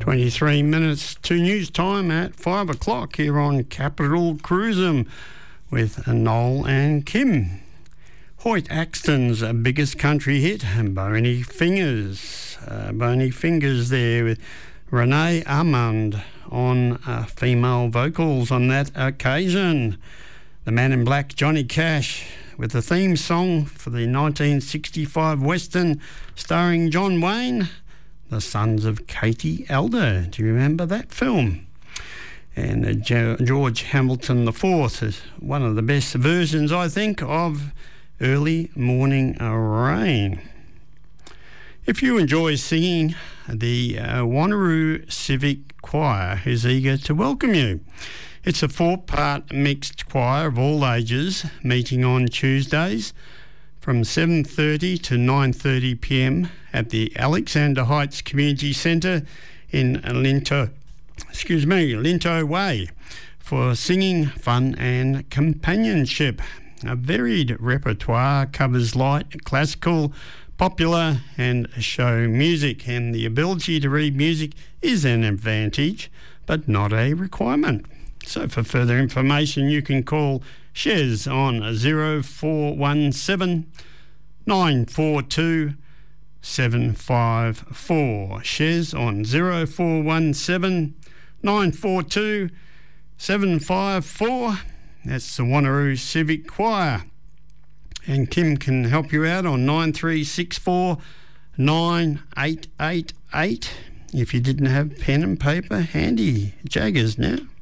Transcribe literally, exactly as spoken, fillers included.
twenty-three minutes to news time at five o'clock here on Capital Cruisem with Noel and Kim. Hoyt Axton's biggest country hit, Bony Fingers. Uh, Bony Fingers there with Renee Armand on uh, female vocals on that occasion. The Man in Black, Johnny Cash, with the theme song for the nineteen sixty-five Western starring John Wayne, The Sons of Katie Elder. Do you remember that film? And uh, jo- George Hamilton the Fourth is one of the best versions, I think, of Early Morning Rain. If you enjoy singing, the uh, Wanneroo Civic Choir is eager to welcome you. It's a four-part mixed choir of all ages, meeting on Tuesdays from seven thirty to nine thirty p m at the Alexander Heights Community Centre in Linto, excuse me, Linto Way, for singing, fun and companionship. A varied repertoire covers light, classical, popular and show music, and the ability to read music is an advantage but not a requirement. So for further information you can call Shez on zero four one seven nine four two seven five four. Shez on zero four one seven nine four two seven five four. That's the Wanneroo Civic Choir. And Kim can help you out on nine three six four nine eight eight eight if you didn't have pen and paper handy. Jaggers now.